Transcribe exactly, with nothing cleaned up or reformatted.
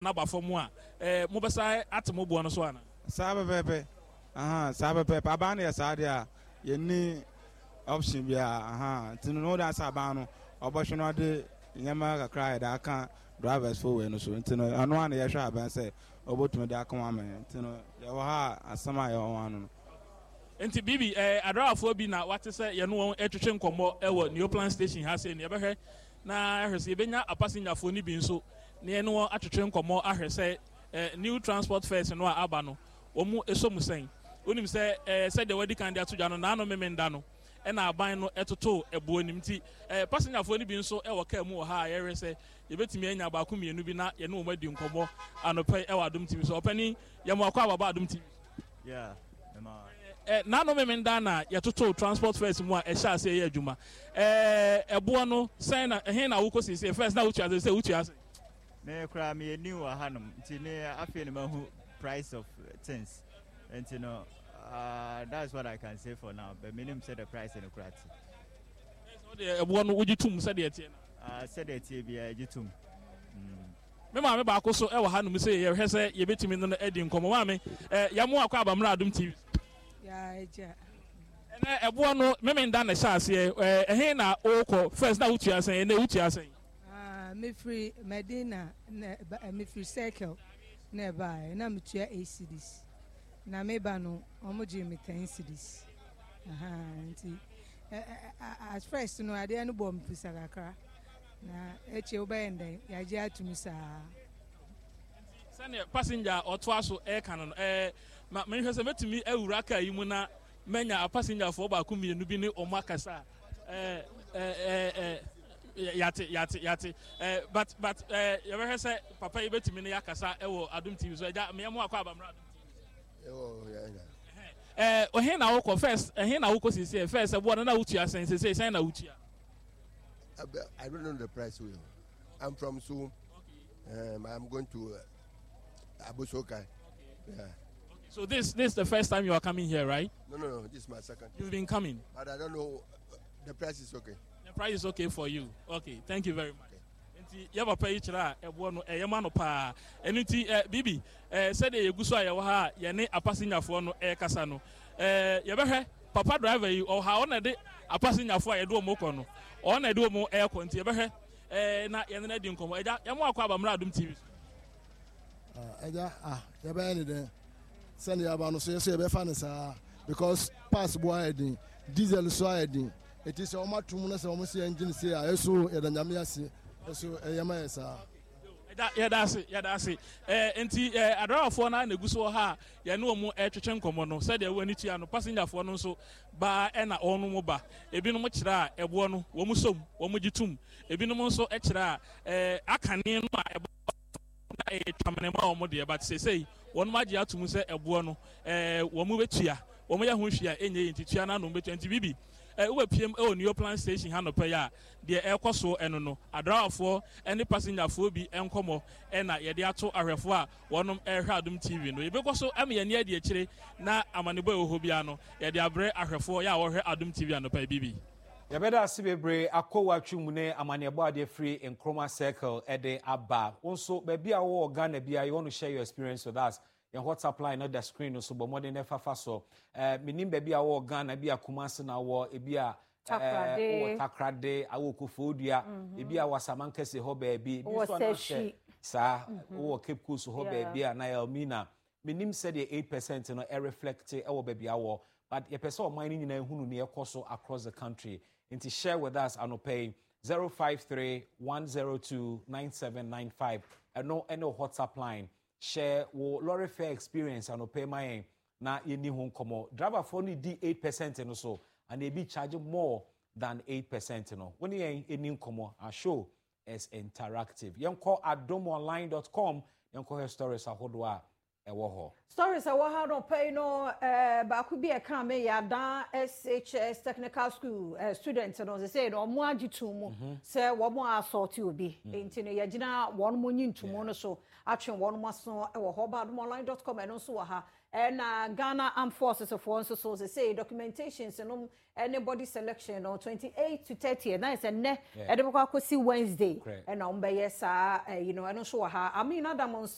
na ba fo mu a eh mo besa atemo bo no so ana sabe pepe aha sabe pepe abana ya sade a ye ni option bia aha tinu no da saba no obosho no de nyama kakra da aka drivers for we no so tinu anu ana ye hwa aban say obotumi de aka wa man tinu ye wo ha asama ye wo anu no enti bibi eh adrafo bi na wate say ye no won etwetwe nkomo e wo Neoplan station ha say ne ye behwe na ahwese benya apasenyafo ni bi nso ne ye no atwetwe nkomo ahwese eh new transport fares no aba no omu esomu sen onim say eh say the wedi kan dia to dwa no na no memenda no e na aban no etoto ebo nim ti eh pasenyafo ni bi nso e wo ka mu ha ye re say ye betimi anya ba ko mienu bi na ye no mo adi nkomo anopai e wa adom tv so opani ye mo akwa baba adom tv yeah eh na no memenda na ye toto transport fares mu a e sha say ye adwuma eh ebo no sen na he na wo ko say first na wo tua say wo tua say me kra me new ahanum nti ne afi ne mahu price of things and you know uh that's what I can say for now but minimum say the price in the krati so the ebo no wogitum say the tie na uh say the tie bia gitum me ma me ba ko so e wo hanum say ye hwe say ye betimi no edi nkomo ma me eh ya mo akwa abamra adom tv ya eja ene ebo no me me nda na sha ase eh he na okọ first na wutua say na wutua say ah me free Medina me free circle na ba na me tua eight cedis na me ba no omo je me ten cedis aha nti at first no ade no bom pisa kakra na eche obende ya je atumi sa sane passenger oto aso e kan no eh ma me hwese metumi awura ka yi mu na menya a passenger fo ba ku mienu bi ne omo akasa eh eh eh yate yate yate eh but but eh you hwese papa yi betumi ne yakasa e wo adom tv so ja me mo akwa abamra adom tv oh yeah eh o he na wo ko first eh he na wo ko sisi first e bo na wutua sen sisi sen na wutua I don't know the price will. I'm from Su. Okay. Um, I'm going to uh, Abusoka. Okay. Yeah. Okay. So this this is the first time you are coming here, right? No, no, no. This is my second. You've been coming. But I don't know. The price is okay. The price is okay for you. Okay. Thank you very much. Enti ya papa yi kira ebo no e yema no pa. Enu ti bibi eh said e yeguso a ye wo ha ye ne apasenyafo no e kasa no. Eh ye behwe papa driver yi o ha ona de apasenyafo a ye do omoko no. On a do more air conti ever eh na ye na di nkomo eja ye mo akwa abamra adom tv ah eja ah ye be any den send ya ba no so ye so ye be fa ne sa because pass boy edin diesel so edin it is o matum na se o mo se engine se a eso ye da nyame ase eso e ye ma ye sa eja ye da ase ye da ase eh enti eh adrafo na na guso ha ye no mo e twetwe nkomo no se de wani tua no passenger fo no so ba e na onu mo ba ebinom kira ebo no wo mu som wo mu gitum ebinom nso e kira eh akane no a ebo na e twamene ma wo mo de but say say won ma gye atum se ebo no eh wo mu betua wo mo ya ho hwia enye ntitua na no betua nti bibi eh wo piem e o Neoplan station ha no pa ya de e koso eno no adrafo ene passenger fo bi enkomo e na ye de ato ahwefo a wonom e hwa adom tv no ye bekoso am ye ne de kire na amanebo e ho bia no ye de abre ahwefo ya wo hwe adom tv ano pa bibi ye beda asibebre akowa twumu ne amanebo ade free Nkrumah circle e de aba wonso ba bia wo Ghana bia you want to share your experience with us your WhatsApp line on the screen so but more than ever so eh minim ba bia wo Ghana bia Kumasi na wo e bia Takrade o takrade awo Kofodua e bia wasamankese ho ba bi bi so na she sa o Cape Coast ho ba bia na Elmina minim said the eight percent no e reflect e wo ba bia wo but your person of mine nyina hunu ne ekoso across the country into share with us and pay zero five three one zero two nine seven nine five and no any WhatsApp line share wo lorry fare experience and pay my na yeni hon komo driver for ni d eight percent no so and they be charging more than eight percent no when you any komo our show is interactive yenko adom online dot com yenko her stories ahodo a ewo ho stories a wo ha don pay no eh ba ku bi e kan me ya dan S H S technical school uh, students no say no mo agitu mu say wo mo assault obi enti no ye gina won mo nyintumo no so atwe won mo so e wo ho ba adom online dot com e no so wo ha and uh, Ghana Armed Forces of one so so say documentations no anybody selection on twenty-eight to thirty and that's a ne e dey go see Wednesday and on be yes you know e no so wo ha I mean adam